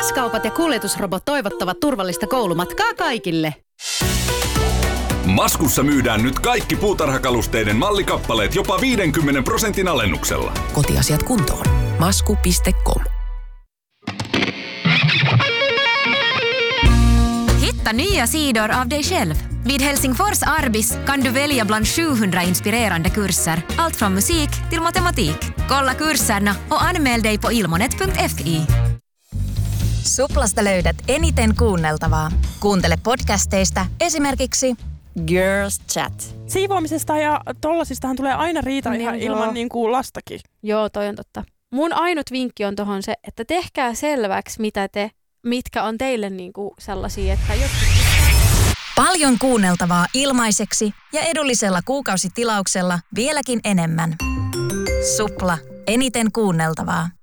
S-kaupat ja kuljetusrobot toivottavat turvallista koulumatkaa kaikille. Maskussa myydään nyt kaikki puutarhakalusteiden mallikappaleet jopa 50% alennuksella. Kotiasiat kuntoon. Masku.com. Hitta nya sidor av dig själv. Vid Helsingfors Arbis kan du välja bland 700 inspirerande kurser. Allt från musik till matematik. Kolla kursserna och anmäl dig på ilmonet.fi. Suplasta löydät eniten kuunneltavaa. Kuuntele podcasteista esimerkiksi Girls Chat. Siivoamisesta ja tollasistahan tulee aina riita ihan ilman niin kuin lastakin. Joo, toi on totta. Mun ainut vinkki on tohon se, että tehkää selväksi, mitkä on teille niin kuin sellaisia, että Paljon kuunneltavaa ilmaiseksi ja edullisella kuukausitilauksella vieläkin enemmän. Supla. Eniten kuunneltavaa.